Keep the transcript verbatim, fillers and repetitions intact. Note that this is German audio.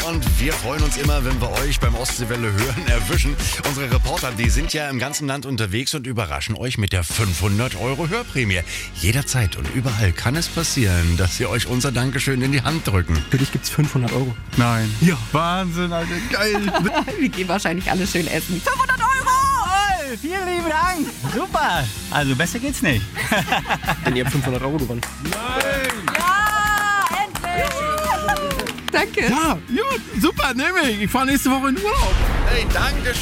Und wir freuen uns immer, wenn wir euch beim Ostseewelle hören, erwischen. Unsere Reporter, die sind ja im ganzen Land unterwegs und überraschen euch mit der fünfhundert Euro Hörprämie. Jederzeit und überall kann es passieren, dass sie euch unser Dankeschön in die Hand drücken. Für dich gibt's fünfhundert Euro. Nein. Ja. Wahnsinn, Alter. Geil. Wir gehen wahrscheinlich alle schön essen. fünfhundert Euro! Toll, vielen lieben Dank. Super. Also besser geht's nicht. Denn ihr habt fünfhundert Euro gewonnen. Nein. Ja, endlich! Danke. Ja, gut. Super, nehme ich. Ich fahre nächste Woche in Urlaub. Hey, danke